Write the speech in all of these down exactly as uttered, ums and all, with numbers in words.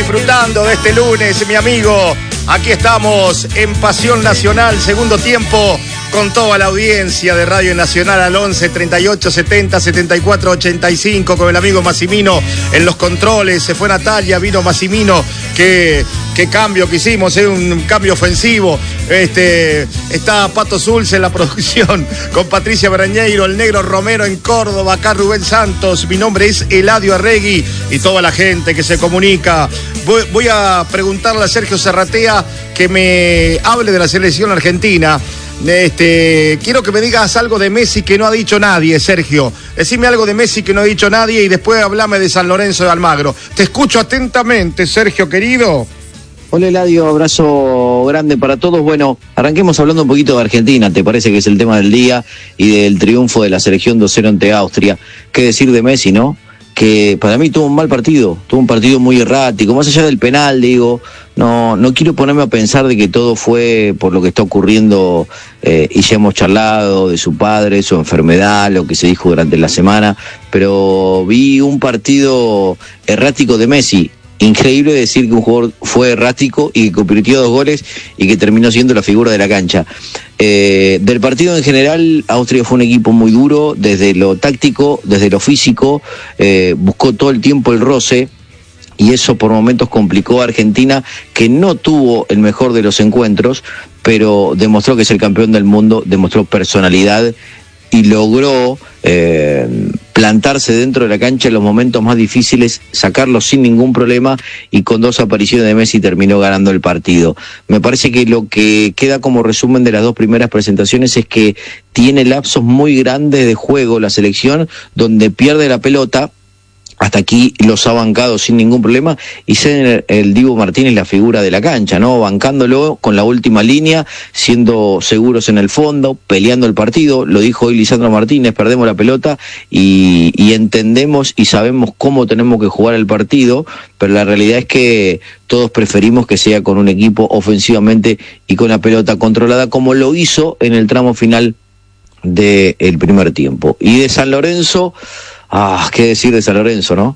disfrutando de este lunes, mi amigo. Aquí estamos en Pasión Nacional, segundo tiempo, con toda la audiencia de Radio Nacional al once, treinta y ocho, setenta, setenta y cuatro, ochenta y cinco, con el amigo Massimino en los controles. Se fue Natalia, vino Massimino. Qué, qué cambio que hicimos, es ¿eh? un cambio ofensivo. Este, está Pato Zulce en la producción, con Patricia Brañeiro, el Negro Romero en Córdoba, acá Rubén Santos. Mi nombre es Eladio Arregui y toda la gente que se comunica. Voy, voy a preguntarle a Sergio Serratea que me hable de la selección argentina. Este, quiero que me digas algo de Messi que no ha dicho nadie, Sergio. Decime algo de Messi que no ha dicho nadie y después hablame de San Lorenzo de Almagro. Te escucho atentamente, Sergio, querido. Hola, Eladio, abrazo grande para todos. Bueno, arranquemos hablando un poquito de Argentina, ¿te parece que es el tema del día? Y del triunfo de la selección dos cero ante Austria. ¿Qué decir de Messi, no? Que para mí tuvo un mal partido, tuvo un partido muy errático, más allá del penal, digo, no no quiero ponerme a pensar de que todo fue por lo que está ocurriendo, eh, y ya hemos charlado de su padre, su enfermedad, lo que se dijo durante la semana, pero vi un partido errático de Messi. Increíble decir que un jugador fue errático y que convirtió dos goles y que terminó siendo la figura de la cancha. Eh, del partido en general, Austria fue un equipo muy duro, desde lo táctico, desde lo físico, eh, buscó todo el tiempo el roce, y eso por momentos complicó a Argentina, que no tuvo el mejor de los encuentros, pero demostró que es el campeón del mundo, demostró personalidad y logró eh, plantarse dentro de la cancha en los momentos más difíciles, sacarlo sin ningún problema, y con dos apariciones de Messi terminó ganando el partido. Me parece que lo que queda como resumen de las dos primeras presentaciones es que tiene lapsos muy grandes de juego la selección, donde pierde la pelota. Hasta aquí los ha bancado sin ningún problema, y ser el Dibu Martínez la figura de la cancha, ¿no? Bancándolo con la última línea, siendo seguros en el fondo, peleando el partido. Lo dijo hoy Lisandro Martínez: perdemos la pelota y, y entendemos y sabemos cómo tenemos que jugar el partido, pero la realidad es que todos preferimos que sea con un equipo ofensivamente y con la pelota controlada, como lo hizo en el tramo final del primer tiempo. Y de San Lorenzo... Ah, qué decir de San Lorenzo, ¿no?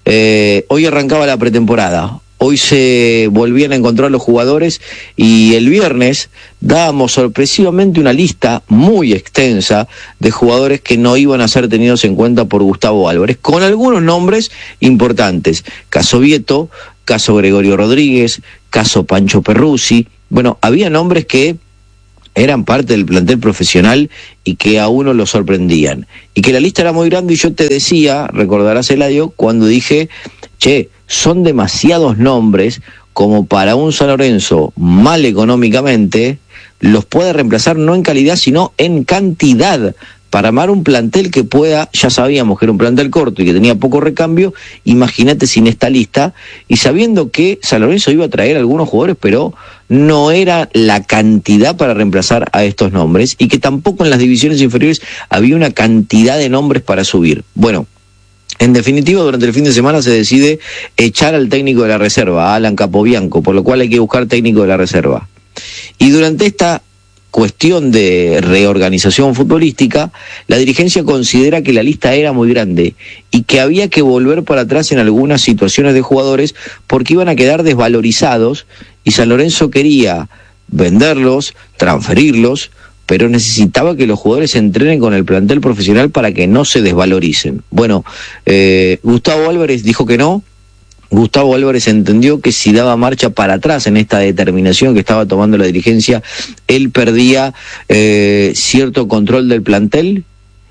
Eh, hoy arrancaba la pretemporada, hoy se volvían a encontrar los jugadores, y el viernes dábamos sorpresivamente una lista muy extensa de jugadores que no iban a ser tenidos en cuenta por Gustavo Álvarez, con algunos nombres importantes: caso Vieto, caso Gregorio Rodríguez, caso Pancho Perruzzi. Bueno, había nombres que eran parte del plantel profesional y que a uno lo sorprendían, y que la lista era muy grande. Y yo te decía, recordarás, Eladio, cuando dije, che, son demasiados nombres como para un San Lorenzo mal económicamente los puede reemplazar, no en calidad sino en cantidad, para armar un plantel que pueda. Ya sabíamos que era un plantel corto y que tenía poco recambio, imagínate sin esta lista, y sabiendo que San Lorenzo iba a traer algunos jugadores, pero no era la cantidad para reemplazar a estos nombres, y que tampoco en las divisiones inferiores había una cantidad de nombres para subir. Bueno, en definitiva, durante el fin de semana se decide echar al técnico de la reserva, a Alan Capobianco, por lo cual hay que buscar técnico de la reserva. Y durante esta cuestión de reorganización futbolística, la dirigencia considera que la lista era muy grande y que había que volver para atrás en algunas situaciones de jugadores porque iban a quedar desvalorizados, y San Lorenzo quería venderlos, transferirlos, pero necesitaba que los jugadores se entrenen con el plantel profesional para que no se desvaloricen. Bueno, eh, Gustavo Álvarez dijo que no. Gustavo Álvarez entendió que si daba marcha para atrás en esta determinación que estaba tomando la dirigencia, él perdía eh, cierto control del plantel,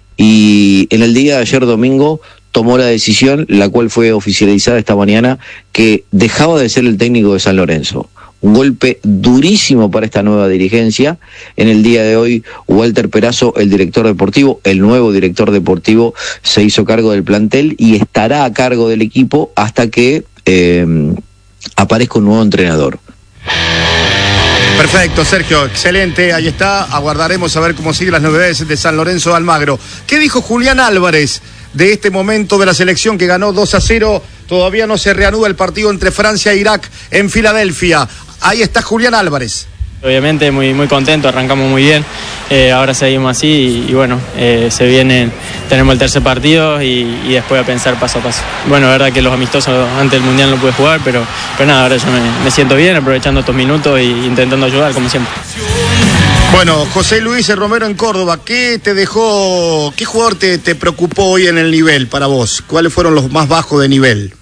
y en el día de ayer domingo tomó la decisión, la cual fue oficializada esta mañana, que dejaba de ser el técnico de San Lorenzo. Un golpe durísimo para esta nueva dirigencia. En el día de hoy, Walter Perazo, el director deportivo, el nuevo director deportivo, se hizo cargo del plantel y estará a cargo del equipo hasta que eh, aparezca un nuevo entrenador. Perfecto, Sergio, excelente, ahí está. Aguardaremos a ver cómo siguen las novedades de San Lorenzo de Almagro. ¿Qué dijo Julián Álvarez de este momento de la selección que ganó dos a cero? Todavía no se reanuda el partido entre Francia e Irak en Filadelfia. Ahí está Julián Álvarez. Obviamente muy, muy contento, arrancamos muy bien, eh, ahora seguimos así y, y bueno, eh, se vienen, tenemos el tercer partido y, y después a pensar paso a paso. Bueno, la verdad que los amistosos antes del Mundial no pude jugar, pero, pero nada, ahora yo me, me siento bien, aprovechando estos minutos e intentando ayudar como siempre. Bueno, José Luis Romero en Córdoba, ¿qué te dejó, qué jugador te, te preocupó hoy en el nivel para vos? ¿Cuáles fueron los más bajos de nivel?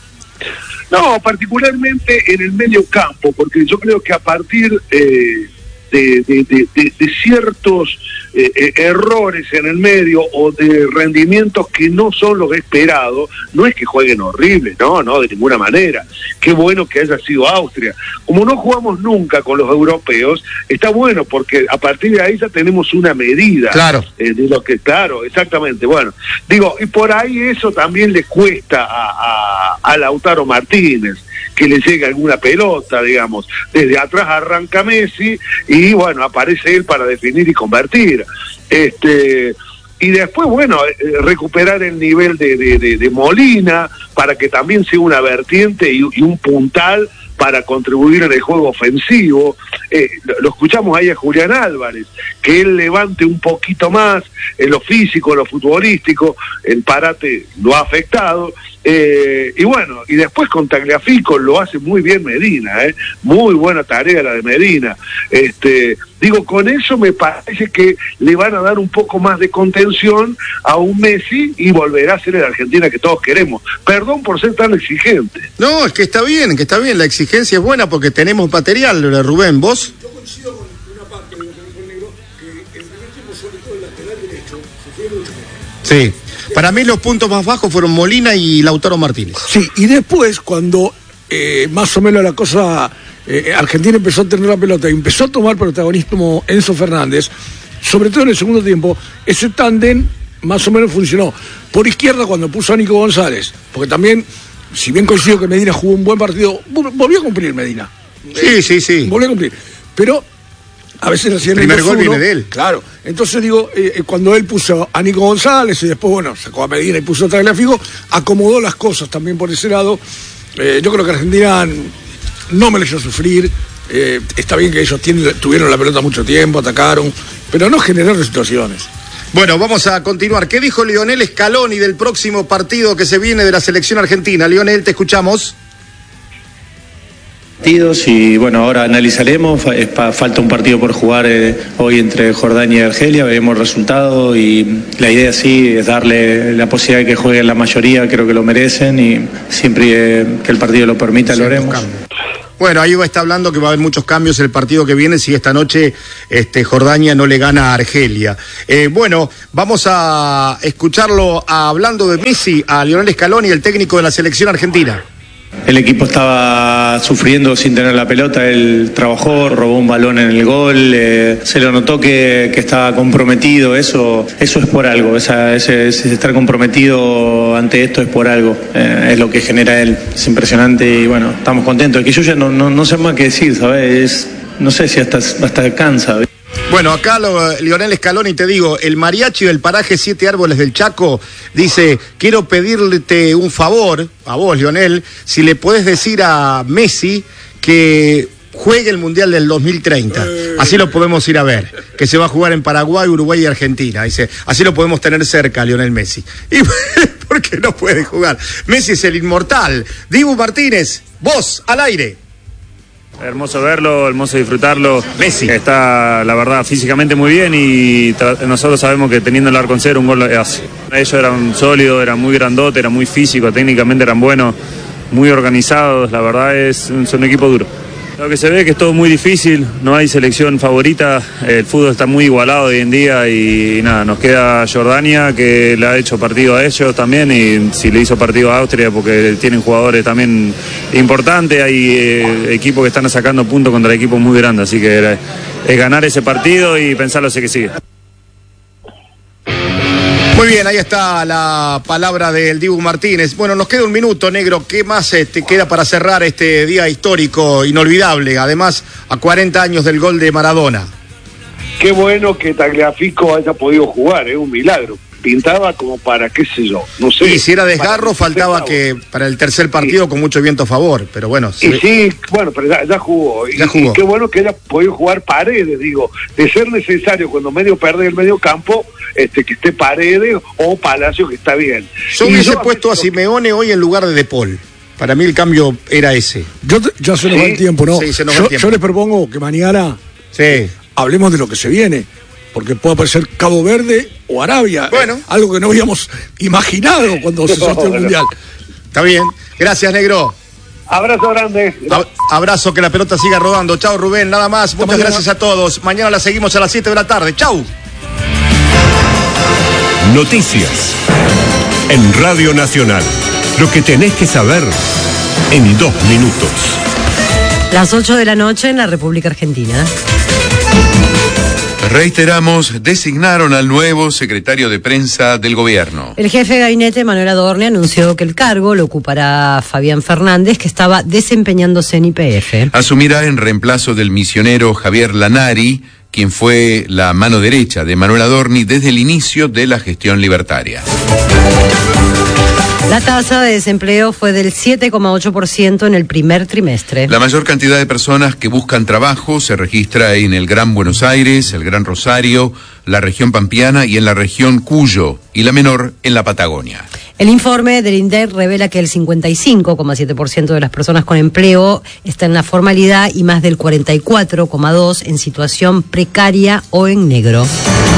No, particularmente en el medio campo, porque yo creo que a partir eh, de, de, de, de, de ciertos eh, eh, errores en el medio o de rendimientos que no son los esperados, no es que jueguen horrible, no, no, de ninguna manera. Qué bueno que haya sido Austria. Como no jugamos nunca con los europeos, está bueno porque a partir de ahí ya tenemos una medida. Claro. Eh, de lo que, claro, exactamente. Bueno, digo, y por ahí eso también le cuesta a, a, a Lautaro Martínez, que le llegue alguna pelota, digamos. Desde atrás arranca Messi y bueno, aparece él para definir y convertir. Este... Y después, bueno, eh, recuperar el nivel de, de, de, de Molina para que también sea una vertiente y, y un puntal para contribuir en el juego ofensivo. Eh, lo, lo escuchamos ahí a Julián Álvarez, que él levante un poquito más en lo físico, en lo futbolístico, el parate lo ha afectado. Eh, y bueno, y después con Tagliafico lo hace muy bien Medina, eh, muy buena tarea la de Medina. Este, digo, con eso me parece que le van a dar un poco más de contención a un Messi y volverá a ser la Argentina que todos queremos. Perdón por ser tan exigente. No, es que está bien, que está bien, la exigencia es buena porque tenemos material, Rubén, ¿vos? Yo coincido con una parte de lo que dijo el negro, que el primer tiempo, sobre todo el lateral derecho, se fue mucho mejor. Sí. Para mí los puntos más bajos fueron Molina y Lautaro Martínez. Sí, y después cuando eh, más o menos la cosa, eh, Argentina empezó a tener la pelota y empezó a tomar protagonismo Enzo Fernández, sobre todo en el segundo tiempo, ese tándem más o menos funcionó. Por izquierda cuando puso a Nico González, porque también, si bien coincido que Medina jugó un buen partido, volvió a cumplir Medina. Sí, eh, sí, sí. Volvió a cumplir, pero... A veces hacían el primer gol viene de él. Claro. Entonces digo, eh, cuando él puso a Nico González y después, bueno, sacó a Medina y puso a Tagliafico, acomodó las cosas también por ese lado. Eh, yo creo que Argentina no mereció sufrir. Eh, está bien que ellos tienen, tuvieron la pelota mucho tiempo, atacaron, pero no generaron situaciones. Bueno, vamos a continuar. ¿Qué dijo Lionel Scaloni del próximo partido que se viene de la selección argentina? Lionel, te escuchamos. Y bueno, ahora analizaremos, falta un partido por jugar eh, hoy entre Jordania y Argelia, veremos el resultado y la idea sí es darle la posibilidad de que jueguen la mayoría, creo que lo merecen y siempre eh, que el partido lo permita sí, lo haremos. Bueno, ahí está hablando que va a haber muchos cambios el partido que viene si esta noche este, Jordania no le gana a Argelia. Eh, bueno, vamos a escucharlo a, hablando de Messi, a Lionel Scaloni, el técnico de la selección argentina. El equipo estaba sufriendo sin tener la pelota, él trabajó, robó un balón en el gol, eh, se lo notó que, que estaba comprometido, eso eso es por algo, esa, ese, ese estar comprometido ante esto es por algo, eh, es lo que genera él, es impresionante y bueno, estamos contentos, es que yo ya no, no, no sé más qué decir, ¿sabes? Es, no sé si hasta, hasta cansa, ¿ves? Bueno, acá lo, Lionel Scaloni, te digo, el mariachi del paraje Siete Árboles del Chaco dice, quiero pedirte un favor, a vos, Lionel, si le podés decir a Messi que juegue el Mundial del dos mil treinta. Así lo podemos ir a ver, que se va a jugar en Paraguay, Uruguay y Argentina. Dice, así lo podemos tener cerca, Lionel Messi. ¿Y por qué no puede jugar? Messi es el inmortal. Dibu Martínez, vos, al aire. Hermoso verlo, hermoso disfrutarlo. Messi está, la verdad, físicamente muy bien y nosotros sabemos que teniendo el arco en cero un gol lo hace. Ellos eran sólidos, eran muy grandotes, eran muy físicos, técnicamente eran buenos, muy organizados, la verdad es son un equipo duro. Lo que se ve es que es todo muy difícil, no hay selección favorita, el fútbol está muy igualado hoy en día y, y nada, nos queda Jordania que le ha hecho partido a ellos también y si le hizo partido a Austria porque tienen jugadores también importantes, hay eh, equipos que están sacando puntos contra equipos muy grandes, así que es, es ganar ese partido y pensarlo sé que sigue. Muy bien, ahí está la palabra del Dibu Martínez. Bueno, nos queda un minuto, negro. ¿Qué más este, queda para cerrar este día histórico, inolvidable? Además, a cuarenta años del gol de Maradona. Qué bueno que Tagliafico haya podido jugar, es un milagro. pintaba como para, qué sé yo, no sé. Y si era desgarro, faltaba que para el tercer partido sí. con mucho viento a favor, pero bueno. Y ve... sí, bueno, pero ya, ya jugó. Ya y, jugó. Y qué bueno que haya podido jugar Paredes, digo, de ser necesario cuando medio pierde el medio campo, este, que esté Paredes o Palacio, que está bien. Yo hubiese yo puesto a Simeone hoy en lugar de De Paul. Para mí el cambio era ese. Yo te, ya se nos ¿Sí? va el tiempo, ¿no? Sí, se nos yo, va el tiempo. Yo les propongo que mañana sí. hablemos de lo que se viene, porque puede aparecer Cabo Verde o Arabia. Bueno. Eh, algo que no habíamos imaginado cuando se sorteó el Mundial. Está bien. Gracias, negro. Abrazo grande. A- abrazo, que la pelota siga rodando. Chao, Rubén, nada más. Hasta Muchas mañana. Gracias a todos. Mañana la seguimos a las siete de la tarde. Chau. Noticias en Radio Nacional. Lo que tenés que saber en dos minutos. Las ocho de la noche en la República Argentina. Reiteramos, designaron al nuevo secretario de prensa del gobierno. El jefe de gabinete, Manuel Adorni, anunció que el cargo lo ocupará Fabián Fernández, que estaba desempeñándose en Y P F. Asumirá en reemplazo del misionero Javier Lanari, quien fue la mano derecha de Manuel Adorni desde el inicio de la gestión libertaria. La tasa de desempleo fue del siete coma ocho por ciento en el primer trimestre. La mayor cantidad de personas que buscan trabajo se registra en el Gran Buenos Aires, el Gran Rosario, la región pampeana y en la región Cuyo, y la menor en la Patagonia. El informe del INDEC revela que el cincuenta y cinco coma siete por ciento de las personas con empleo está en la formalidad y más del cuarenta y cuatro coma dos por ciento en situación precaria o en negro.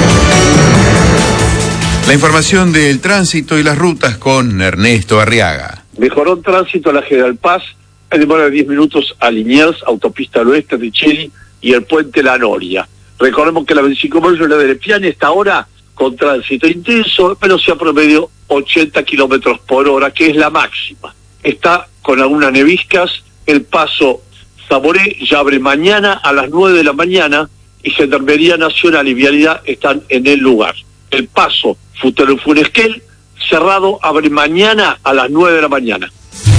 La información del tránsito y las rutas con Ernesto Arriaga. Mejoró el tránsito a la General Paz, en demora de diez minutos a Liniers, autopista al oeste de Cheli y el puente La Noria. Recordemos que la veinticinco de mayo, la de Lepiane, está ahora con tránsito intenso, velocidad promedio ochenta kilómetros por hora, que es la máxima. Está con algunas neviscas, el paso Zamoré ya abre mañana a las nueve de la mañana y Gendarmería Nacional y Vialidad están en el lugar. El paso Futuro Funesquel, cerrado, abre mañana a las nueve de la mañana.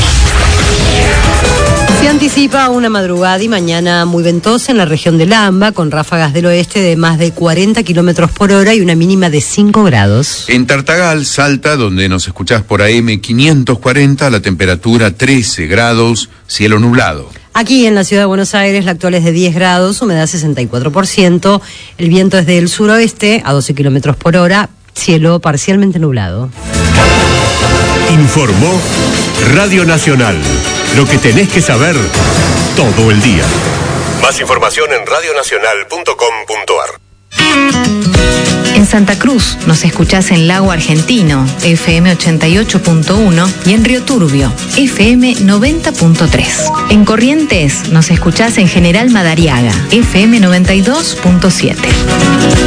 Se anticipa una madrugada y mañana muy ventosa en la región de Lamba, con ráfagas del oeste de más de cuarenta kilómetros por hora y una mínima de cinco grados. En Tartagal, Salta, donde nos escuchás por A M quinientos cuarenta, la temperatura trece grados, cielo nublado. Aquí en la ciudad de Buenos Aires la actual es de diez grados, humedad sesenta y cuatro por ciento, el viento es del suroeste a doce kilómetros por hora, cielo parcialmente nublado. Informó Radio Nacional. Lo que tenés que saber todo el día. Más información en radio nacional punto com punto a r. En Santa Cruz nos escuchás en Lago Argentino, F M ochenta y ocho punto uno, y en Río Turbio, F M noventa punto tres. En Corrientes nos escuchás en General Madariaga, F M noventa y dos punto siete.